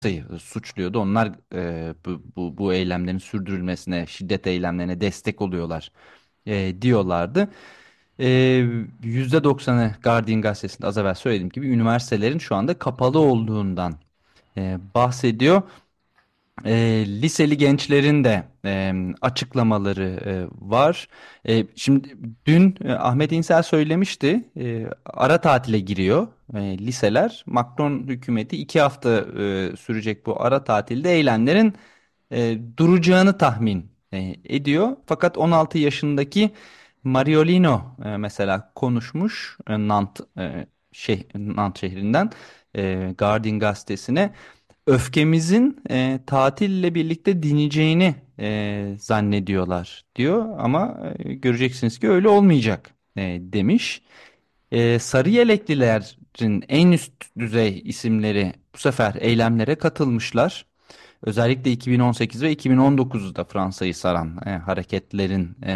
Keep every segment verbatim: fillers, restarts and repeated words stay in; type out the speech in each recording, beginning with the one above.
suçluyordu. Onlar e, bu, bu, bu eylemlerin sürdürülmesine, şiddet eylemlerine destek oluyorlar e, diyorlardı. E, yüzde doksanı Guardian gazetesinde az evvel söylediğim gibi üniversitelerin şu anda kapalı olduğundan e, bahsediyor. E, liseli gençlerin de e, açıklamaları e, var. E, şimdi dün e, Ahmet İnsel söylemişti. E, ara tatile giriyor e, liseler. Macron hükümeti iki hafta e, sürecek bu ara tatilde eylemlerin e, duracağını tahmin e, ediyor. Fakat on altı yaşındaki Mariolino e, mesela konuşmuş e, Nant e, şey Nant şehrinden e, Guardian gazetesine öfkemizin e, tatille birlikte dineceğini e, zannediyorlar diyor ama e, göreceksiniz ki öyle olmayacak e, demiş. E, sarı yeleklilerin en üst düzey isimleri bu sefer eylemlere katılmışlar. Özellikle iki bin on sekiz ve iki bin on dokuzda Fransa'yı saran e, hareketlerin e,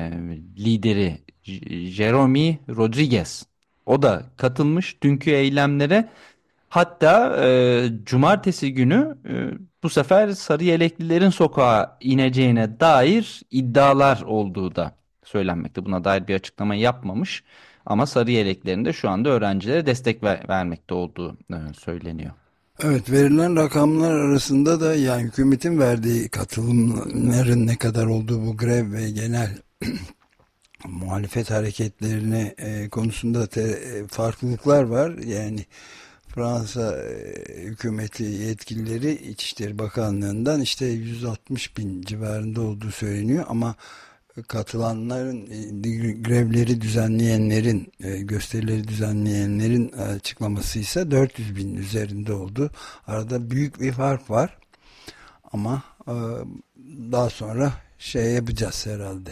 lideri J- Jeremy Rodriguez. O da katılmış dünkü eylemlere. Hatta e, cumartesi günü e, bu sefer sarı yeleklilerin sokağa ineceğine dair iddialar olduğu da söylenmekte. Buna dair bir açıklama yapmamış ama sarı yeleklerin de şu anda öğrencilere destek ver- vermekte olduğu e, söyleniyor. Evet, verilen rakamlar arasında da yani hükümetin verdiği katılımların ne kadar olduğu bu grev ve genel muhalefet hareketlerine e, konusunda te, e, farklılıklar var. Yani Fransa e, hükümeti yetkilileri İçişleri Bakanlığı'ndan işte yüz altmış bin civarında olduğu söyleniyor ama katılanların, e, grevleri düzenleyenlerin, e, gösterileri düzenleyenlerin açıklaması ise dört yüz bin üzerinde oldu. Arada büyük bir fark var ama e, daha sonra şey yapacağız herhalde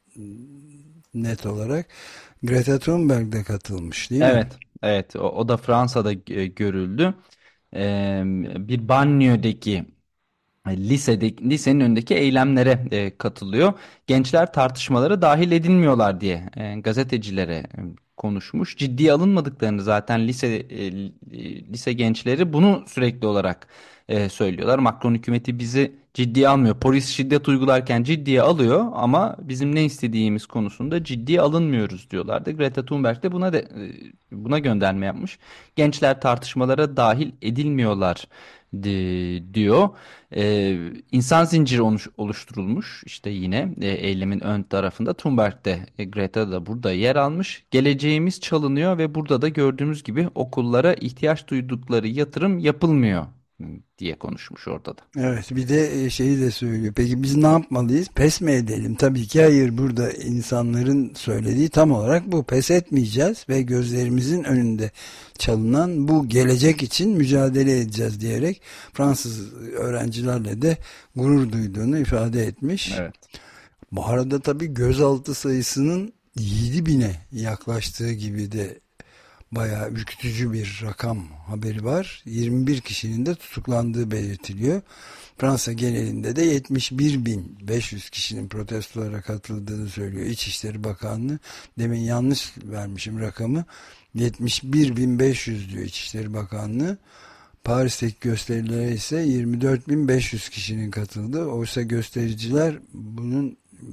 net olarak. Greta Thunberg de katılmış değil mi? Evet, evet. O, o da Fransa'da e, görüldü. E, bir banliyödeki lisede, lisenin önündeki eylemlere e, katılıyor. Gençler tartışmalara dahil edilmiyorlar diye e, gazetecilere e, konuşmuş. Ciddiye alınmadıklarını zaten lise e, lise gençleri bunu sürekli olarak e, söylüyorlar. Macron hükümeti bizi ciddiye almıyor. Polis şiddet uygularken ciddiye alıyor ama bizim ne istediğimiz konusunda ciddiye alınmıyoruz diyorlardı. Greta Thunberg de buna de, e, buna gönderme yapmış. Gençler tartışmalara dahil edilmiyorlar di- diyor. Ee, insan zinciri oluş- oluşturulmuş işte yine e, eylemin ön tarafında Thunberg de e, Greta da burada yer almış. Geleceğimiz çalınıyor ve burada da gördüğümüz gibi okullara ihtiyaç duydukları yatırım yapılmıyor diye konuşmuş orada da. Evet, bir de e, şeyi de söylüyor. Peki biz ne yapmalıyız? Pes mi edelim? Tabii ki hayır. Burada insanların söylediği tam olarak bu. Pes etmeyeceğiz ve gözlerimizin önünde çalınan bu gelecek için mücadele edeceğiz diyerek Fransız öğrencilerle de gurur duyduğunu ifade etmiş. Evet. Bu arada tabii gözaltı sayısının yedi bine yaklaştığı gibi de bayağı ürkütücü bir rakam haberi var. yirmi bir kişinin de tutuklandığı belirtiliyor. Fransa genelinde de yetmiş bir bin beş yüz kişinin protestolara katıldığını söylüyor İçişleri Bakanlığı. Demin yanlış vermişim rakamı. yetmiş bir bin beş yüz diyor İçişleri Bakanlığı. Paris'teki gösterilere ise yirmi dört bin beş yüz kişinin katıldığı. Oysa göstericiler bunun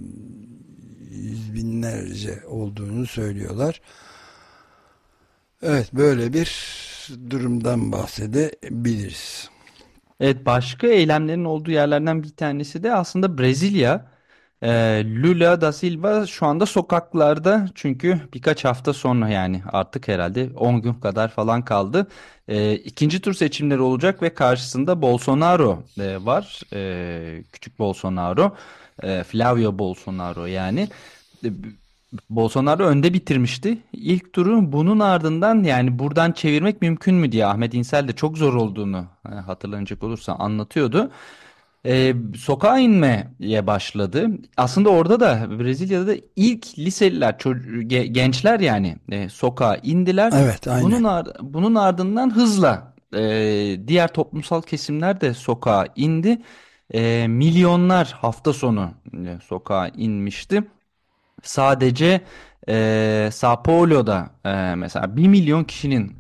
yüz binlerce olduğunu söylüyorlar. Evet, böyle bir durumdan bahsedebiliriz. Evet, başka eylemlerin olduğu yerlerden bir tanesi de aslında Brezilya. Ee, Lula da Silva şu anda sokaklarda çünkü birkaç hafta sonra yani artık herhalde on gün kadar falan kaldı. Ee, ikinci tur seçimleri olacak ve karşısında Bolsonaro e, var. Ee, küçük Bolsonaro, e, Flavio Bolsonaro yani. E, Bolsonaro önde bitirmişti ilk turu. Bunun ardından yani buradan çevirmek mümkün mü diye Ahmet İnsel de çok zor olduğunu e, hatırlanacak olursa anlatıyordu. E, sokağa inmeye başladı. Aslında orada da Brezilya'da da ilk liseliler, ço- ge- gençler yani e, sokağa indiler. Evet, aynen. Bunun ar- bunun ardından hızla e, diğer toplumsal kesimler de sokağa indi. E, milyonlar hafta sonu e, sokağa inmişti. Sadece e, Sao Paulo'da e, mesela bir milyon kişinin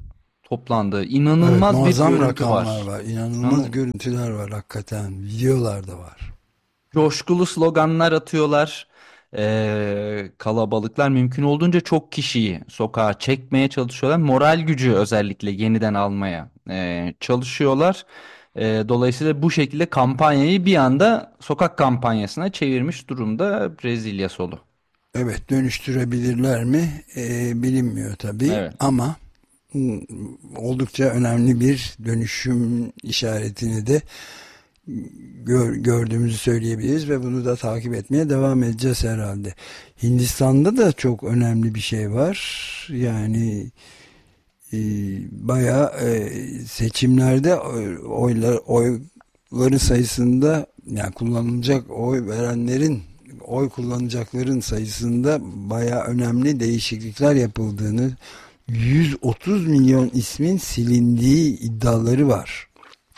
toplandığı Evet, inanılmaz bir muazzam görüntü rakamlar var. var. İnanılmaz İnanılmaz. görüntüler var hakikaten. Videolar da var. Coşkulu sloganlar atıyorlar. Ee, kalabalıklar mümkün olduğunca çok kişiyi sokağa çekmeye çalışıyorlar. Moral gücü özellikle yeniden almaya e, çalışıyorlar. E, dolayısıyla bu şekilde kampanyayı bir anda sokak kampanyasına çevirmiş durumda Brezilya solu. Evet, dönüştürebilirler mi? Ee, bilinmiyor tabii Evet. ama mm, oldukça önemli bir dönüşüm işaretini de gör, gördüğümüzü söyleyebiliriz ve bunu da takip etmeye devam edeceğiz herhalde. Hindistan'da da çok önemli bir şey var. Yani e, bayağı e, seçimlerde e, oylar, oyların sayısında, yani kullanılacak oy verenlerin, oy kullanacakların sayısında bayağı önemli değişiklikler yapıldığını, yüz otuz milyon ismin silindiği iddiaları var.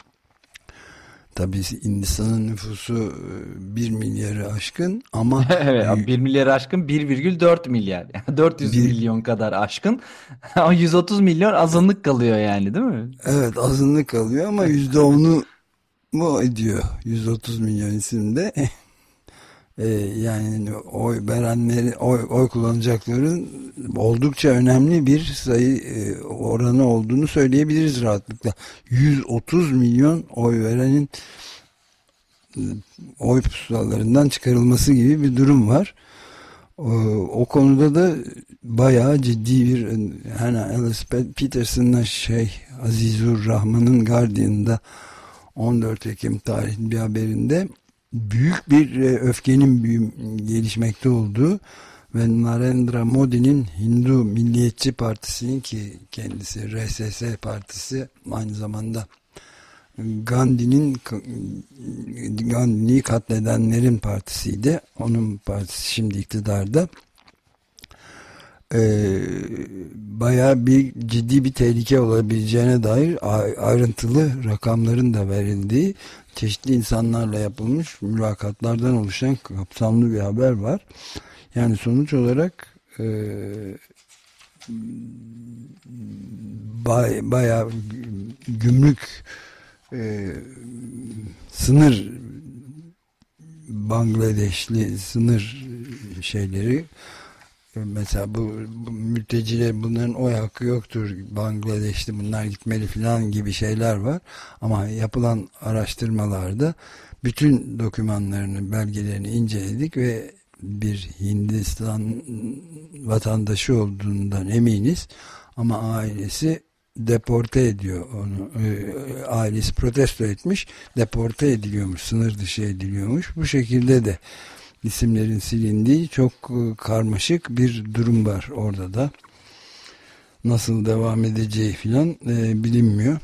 Tabii Hindistan'ın nüfusu e, bir milyarı aşkın ama Evet, bir milyar aşkın, bir virgül dört milyar. Yani dört yüz bir, milyon kadar aşkın. Ama yüz otuz milyon azınlık kalıyor yani, değil mi? evet, azınlık kalıyor ama yüzde onu mu ediyor yüz otuz milyon isimde. E, yani oy verenleri, oy, oy kullanacakların oldukça önemli bir sayı e, oranı olduğunu söyleyebiliriz rahatlıkla. yüz otuz milyon oy verenin e, oy pusulalarından çıkarılması gibi bir durum var. O, o konuda da bayağı ciddi bir, hani Elizabeth Peterson'la şey Azizur Rahman'ın Guardian'da on dört Ekim tarihli bir haberinde büyük bir e, öfkenin büyüm, gelişmekte olduğu ve Narendra Modi'nin Hindu Milliyetçi Partisi'nin, ki kendisi R S S partisi, aynı zamanda Gandhi'nin Gandhi'yi katledenlerin partisiydi. Onun partisi şimdi iktidarda. Ee, bayağı bir ciddi bir tehlike olabileceğine dair ayrıntılı rakamların da verildiği, çeşitli insanlarla yapılmış mülakatlardan oluşan kapsamlı bir haber var. Yani sonuç olarak e, bay, bayağı gümrük e, sınır, Bangladeşli sınır şeyleri, mesela bu, bu mülteciler, bunların oy hakkı yoktur, Bangladeş'te bunlar gitmeli falan gibi şeyler var. Ama yapılan araştırmalarda bütün dokümanlarını, belgelerini inceledik ve bir Hindistan vatandaşı olduğundan eminiz. Ama ailesi deporte ediyor onu. Ailesi protesto etmiş, deporte ediliyormuş, sınır dışı ediliyormuş. Bu şekilde de isimlerin silindiği çok karmaşık bir durum var orada da. Nasıl devam edeceği filan e, bilinmiyor.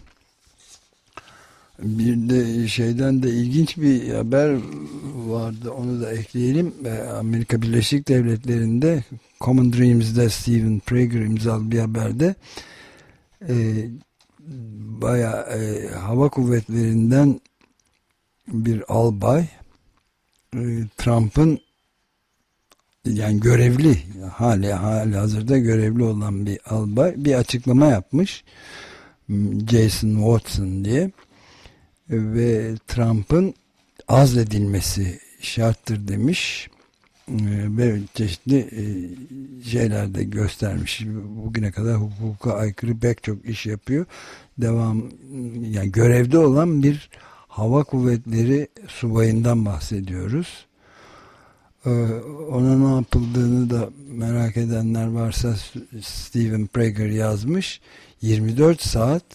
Bir de şeyden de ilginç bir haber vardı, onu da ekleyelim. Amerika Birleşik Devletleri'nde Common Dreams'de Stephen Prager imzalı bir haberde e, bayağı e, hava kuvvetlerinden bir albay, e, Trump'ın, yani görevli, hali hali hazırda görevli olan bir albay bir açıklama yapmış, Jason Watson diye, ve Trump'ın azledilmesi şarttır demiş ve çeşitli şeyler de göstermiş. Bugüne kadar hukuka aykırı pek çok iş yapıyor. Devam, yani görevde olan bir hava kuvvetleri subayından bahsediyoruz. Ona ne yapıldığını da merak edenler varsa Stephen Prager yazmış. yirmi dört saat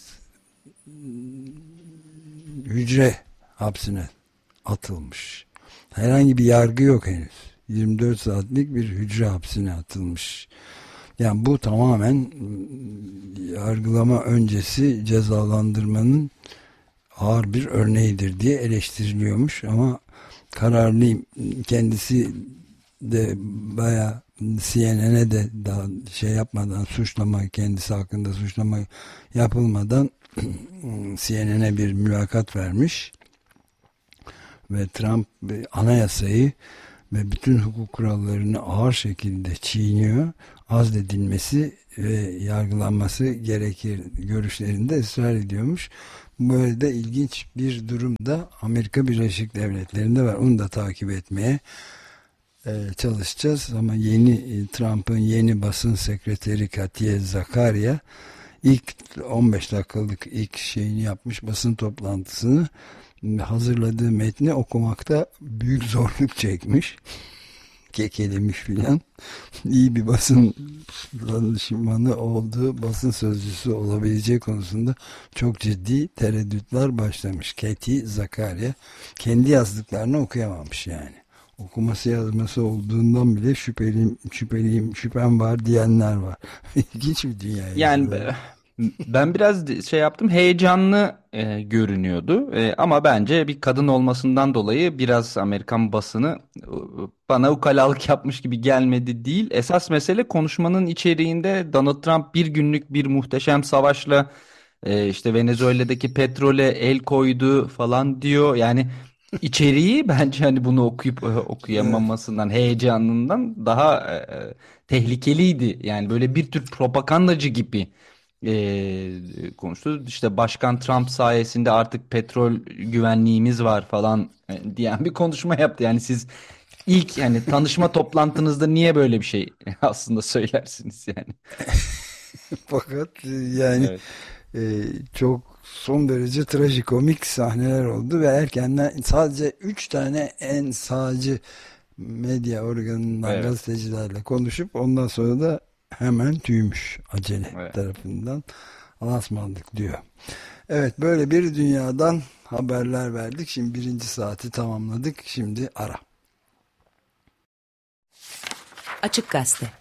hücre hapsine atılmış. Herhangi bir yargı yok henüz. yirmi dört saatlik bir hücre hapsine atılmış. Yani bu tamamen yargılama öncesi cezalandırmanın ağır bir örneğidir diye eleştiriliyormuş ama kararlıyım. Kendisi de bayağı C N N'e de daha şey yapmadan, suçlama, kendisi hakkında suçlama yapılmadan C N N'e bir mülakat vermiş ve Trump anayasayı ve bütün hukuk kurallarını ağır şekilde çiğniyor. Azledilmesi ve yargılanması gerekir görüşlerinde ısrar ediyormuş. Böyle de ilginç bir durum da Amerika Birleşik Devletleri'nde var. Onu da takip etmeye e, çalışacağız. Ama yeni Trump'ın yeni basın sekreteri Katia Zakaria ilk on beş dakikalık ilk şeyini yapmış, basın toplantısını, hazırladığı metni okumakta büyük zorluk çekmiş. Kekelemiş filan. İyi bir basın danışmanı olduğu, basın sözcüsü olabileceği konusunda çok ciddi tereddütler başlamış. Katie Zakaria kendi yazdıklarını okuyamamış yani. Okuması yazması olduğundan bile şüpheliyim, şüpheliyim, şüphem var diyenler var. İlginç bir dünya. Yani be- ben biraz şey yaptım, heyecanlı e, görünüyordu. E, ama bence bir kadın olmasından dolayı biraz Amerikan basını e, bana ukalalık yapmış gibi gelmedi değil. Esas mesele konuşmanın içeriğinde Donald Trump bir günlük bir muhteşem savaşla e, işte Venezuela'daki petrole el koydu falan diyor. Yani içeriği bence hani bunu okuyup e, Evet. okuyamamasından, heyecanından daha e, e, tehlikeliydi. Yani böyle bir tür propagandacı gibi e, konuştu. İşte Başkan Trump sayesinde artık petrol güvenliğimiz var falan e, diyen bir konuşma yaptı. Yani siz ilk yani tanışma toplantınızda niye böyle bir şey aslında söylersiniz yani. Fakat e, yani Evet. e, çok son derece trajikomik sahneler oldu ve erkenden sadece üç tane en sağcı medya organından Evet. gazetecilerle konuşup ondan sonra da hemen tüymüş acele Evet. tarafından, alasmandık diyor. Evet, böyle bir dünyadan haberler verdik. Şimdi birinci saati tamamladık. Şimdi ara. Açık Gazete.